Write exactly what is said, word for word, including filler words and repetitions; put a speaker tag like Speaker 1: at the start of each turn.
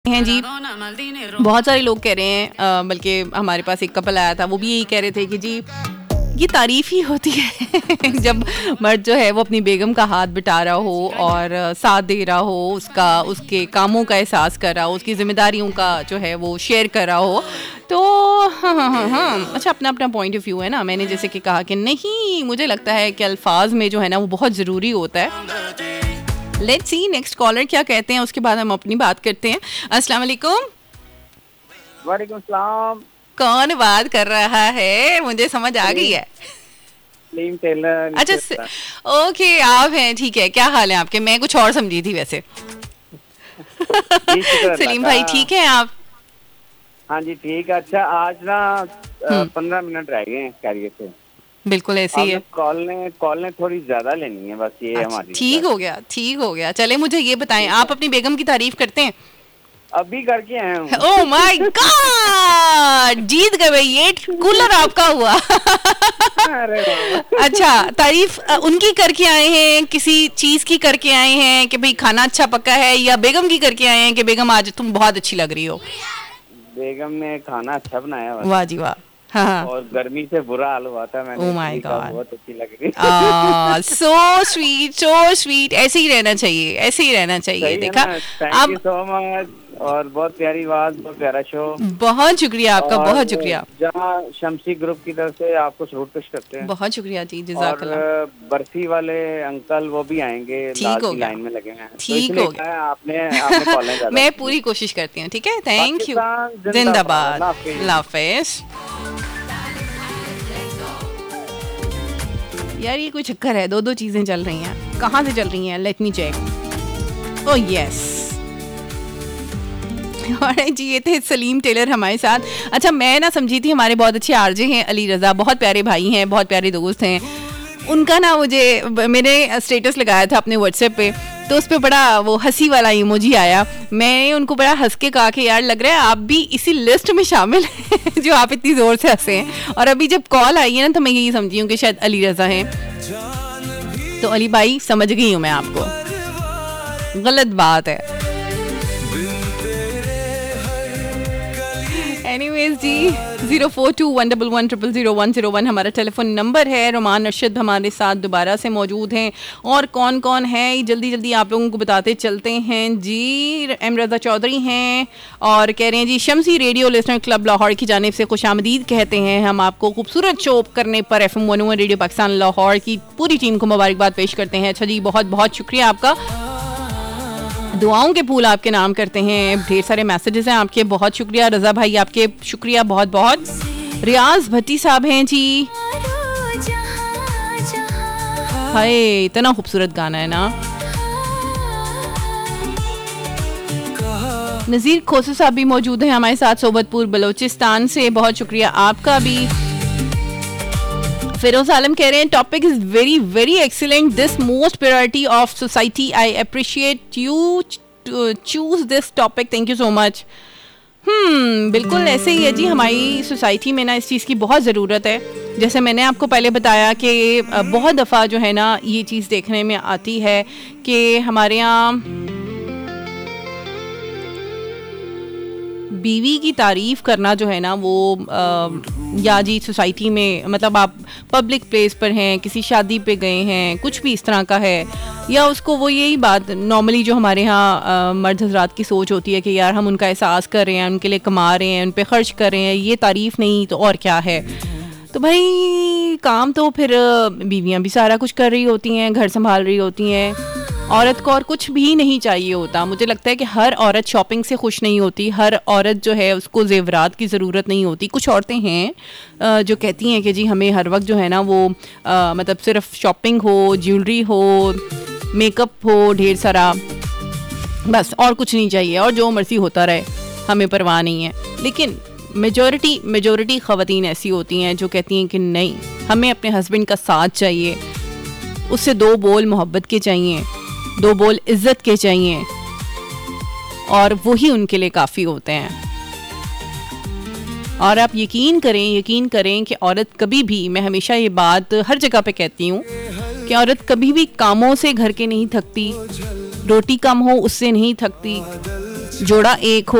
Speaker 1: हैं जी। बहुत सारे लोग कह रहे हैं, बल्कि हमारे पास एक कपल आया था, वो भी यही कह रहे थे कि जी ये तारीफ़ ही होती है जब मर्द जो है वो अपनी बेगम का हाथ बिटा रहा हो और साथ दे रहा हो, उसका उसके कामों का एहसास कर रहा हो, उसकी ज़िम्मेदारियों का जो है वो शेयर कर रहा हो। तो हाँ हाँ हाँ हाँ अच्छा, अपना अपना पॉइंट ऑफ व्यू है ना। मैंने जैसे कि कहा कि नहीं, मुझे लगता है कि अल्फाज में जो है ना वो बहुत ज़रूरी होता है। लेट्स सी नेक्स्ट कॉलर क्या कहते हैं, उसके बाद हम अपनी बात करते हैं। अस्सलाम वालेकुम।
Speaker 2: वालेकुम सलाम।
Speaker 1: कौन बात कर रहा है? मुझे समझ आ गई है।
Speaker 2: सलीम टेलर।
Speaker 1: अच्छा, ओके, आप हैं, ठीक है। क्या हाल है आपके? मैं कुछ और समझी थी वैसे। सलीम भाई ठीक है आप?
Speaker 2: हाँ जी ठीक है। अच्छा, आज ना पंद्रह मिनट रह गए हैं कैरियर से।
Speaker 1: बिल्कुल ऐसे ही है।
Speaker 2: कॉल ने कॉल ने थोड़ी ज्यादा लेनी है, बस ये हमारी।
Speaker 1: ठीक हो गया, ठीक हो गया। चले, मुझे ये बताएं, आप अपनी बेगम की तारीफ करते हैं?
Speaker 2: अभी करके आए हैं।
Speaker 1: ओह माय गॉड, जीत गए भाई, ये कूलर आपका हुआ। अच्छा, तारीफ उनकी करके आए हैं, किसी चीज की करके आए हैं कि भाई खाना अच्छा पका है, या बेगम की करके आए हैं कि बेगम आज तुम बहुत अच्छी लग रही हो?
Speaker 2: बेगम ने खाना अच्छा बनाया।
Speaker 1: वाह जी वाह। हाँ,
Speaker 2: और गर्मी से बुरा हाल हुआ था। मैंने
Speaker 1: oh my God.
Speaker 2: बहुत अच्छी लग रही।
Speaker 1: So sweet, so sweet. ऐसे ही रहना चाहिए, ऐसे ही रहना चाहिए। देखा,
Speaker 2: थैंक यू सो मच। और बहुत प्यारी आवाज, बहुत प्यारा शो। बहुत
Speaker 1: शुक्रिया आपका, बहुत शुक्रिया।
Speaker 2: जहाँ शमसी ग्रुप की तरफ से आपको सलूट पेश करते हैं।
Speaker 1: बहुत शुक्रिया जी, जज़ाकल्लाह।
Speaker 2: बर्फी वाले अंकल वो भी आएंगे,
Speaker 1: ठीक हो गया,
Speaker 2: लाइन में लगे हैं।
Speaker 1: ठीक हो गया।
Speaker 2: आपने आपने कॉल
Speaker 1: मैं पूरी कोशिश करती हूँ। ठीक है, थैंक यू, जिंदाबाद, अल्लाह हाफिज़। यार ये कोई चक्कर है, दो दो चीजें चल रही हैं। कहाँ से चल रही हैं? Let me check. Oh yes, जी ये थे सलीम टेलर हमारे साथ। अच्छा, मैं ना समझी थी हमारे बहुत अच्छे आरजे हैं अली रज़ा, बहुत प्यारे भाई हैं, बहुत प्यारे दोस्त हैं। उनका ना मुझे, मैंने स्टेटस लगाया था अपने व्हाट्सएप पे, तो उस पर बड़ा वो हंसी वाला इमोजी आया। मैंने उनको बड़ा हंस के कहा कि यार लग रहा है आप भी इसी लिस्ट में शामिल हैं जो आप इतनी ज़ोर से हंसे हैं। और अभी जब कॉल आई है ना, तो मैं यही समझी हूँ कि शायद अली रज़ा हैं। तो अली भाई, समझ गई हूँ मैं आपको, गलत बात है। Anyways ji, zero four to one double one triple zero one zero one हमारा टेलीफोन नंबर है। रोमान अरशद हमारे साथ दोबारा से मौजूद हैं। और कौन कौन है जल्दी जल्दी आप लोगों को बताते चलते हैं जी। एम रज़ा चौधरी हैं और कह रहे हैं जी, शमसी रेडियो लिसनर क्लब लाहौर की जानिब से खुशामदीद कहते हैं हम आपको। खूबसूरत शो करने पर F M one one radio Pakistan Lahore की पूरी टीम को मुबारकबाद पेश करते हैं। अच्छा जी, बहुत बहुत शुक्रिया आपका। दुआओं के फूल आपके नाम करते हैं। ढेर सारे मैसेजेस हैं आपके, बहुत शुक्रिया। रज़ा भाई आपके शुक्रिया बहुत बहुत। रियाज भट्टी साहब हैं जी। हाय, इतना खूबसूरत गाना है ना। नज़ीर खोसू साहब भी मौजूद हैं हमारे साथ सोबतपुर बलोचिस्तान से, बहुत शुक्रिया आपका भी। फिरोज आलम कह रहे हैं topic is very very excellent, this most priority of society, I appreciate you choose this topic, thank you so much. हम्म बिल्कुल ऐसे ही है जी, हमारी सोसाइटी में ना इस चीज़ की बहुत ज़रूरत है। जैसे मैंने आपको पहले बताया कि बहुत दफ़ा जो है ना ये चीज़ देखने में आती है कि हमारे यहाँ बीवी की तारीफ़ करना जो है ना वो आ, या जी सोसाइटी में, मतलब आप पब्लिक प्लेस पर हैं, किसी शादी पे गए हैं, कुछ भी इस तरह का है, या उसको वो यही बात नॉर्मली जो हमारे यहाँ मर्द हज़रात की सोच होती है कि यार हम उनका एहसास कर रहे हैं, उनके लिए कमा रहे हैं, उन पे खर्च कर रहे हैं, ये तारीफ़ नहीं तो और क्या है। तो भाई काम तो फिर बीवियाँ भी सारा कुछ कर रही होती हैं, घर संभाल रही होती हैं, औरत को और कुछ भी नहीं चाहिए होता। मुझे लगता है कि हर औरत शॉपिंग से खुश नहीं होती, हर औरत जो है उसको ज़ेवरात की ज़रूरत नहीं होती। कुछ औरतें हैं जो कहती हैं कि जी हमें हर वक्त जो है ना वो आ, मतलब सिर्फ शॉपिंग हो, ज्वेलरी हो, मेकअप हो ढेर सारा, बस और कुछ नहीं चाहिए, और जो मर्ज़ी होता रहे, हमें परवाह नहीं है। लेकिन मेजॉरिटी मेजॉरिटी ख़वातीन ऐसी होती हैं जो कहती हैं कि नहीं, हमें अपने हस्बैंड का साथ चाहिए, उससे दो बोल मोहब्बत के चाहिए, दो बोल इज्जत के चाहिए, और वही उनके लिए काफ़ी होते हैं। और आप यकीन करें यकीन करें कि औरत कभी भी, मैं हमेशा ये बात हर जगह पे कहती हूँ कि औरत कभी भी कामों से घर के नहीं थकती, रोटी कम हो उससे नहीं थकती, जोड़ा एक हो